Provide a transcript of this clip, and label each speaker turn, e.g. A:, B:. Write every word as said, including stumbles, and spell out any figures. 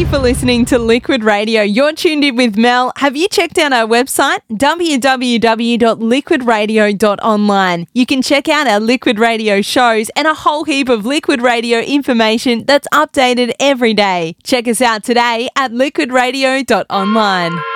A: you for listening to Liquid Radio. You're tuned in with Mel. Have you checked out our website? w w w dot liquid radio dot online. You can check out our Liquid Radio shows and a whole heap of Liquid Radio information that's updated every day. Check us out today at liquid radio dot online.